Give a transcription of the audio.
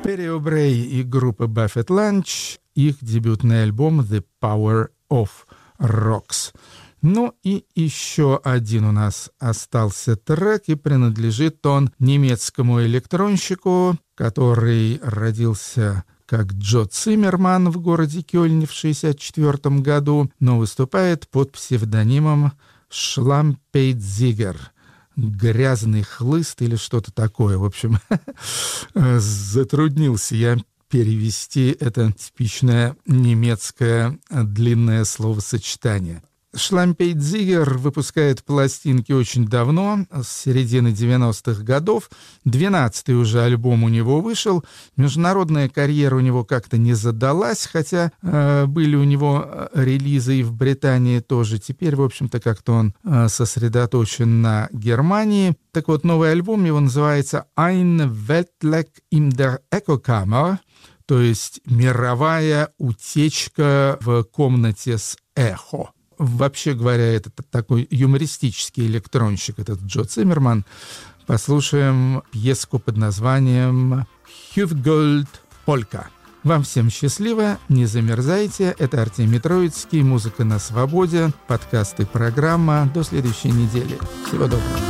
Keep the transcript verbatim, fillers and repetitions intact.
Перри О'Брей и группа Buffett Lunch, их дебютный альбом «The Power of Rocks». Ну и еще один у нас остался трек, и принадлежит он немецкому электронщику, который родился как Джо Циммерман в городе Кёльне в шестьдесят четвёртом году, но выступает под псевдонимом Шлампейдзигер. Грязный хлыст или что-то такое. В общем, затруднился я перевести это типичное немецкое длинное словосочетание. Шлампейдзигер выпускает пластинки очень давно, с середины девяностых годов. двенадцатый уже альбом у него вышел. Международная карьера у него как-то не задалась, хотя э, были у него релизы и в Британии тоже. Теперь, в общем-то, как-то он э, сосредоточен на Германии. Так вот, новый альбом его называется «Ein Weltleck in der Echokammer», то есть «Мировая утечка в комнате с эхо». Вообще говоря, это такой юмористический электронщик, этот Джо Циммерман. Послушаем пьеску под названием «Hufgold Polka». Вам всем счастливо, не замерзайте. Это Артемий Троицкий, «Музыка на свободе», подкаст и программа. До следующей недели. Всего доброго.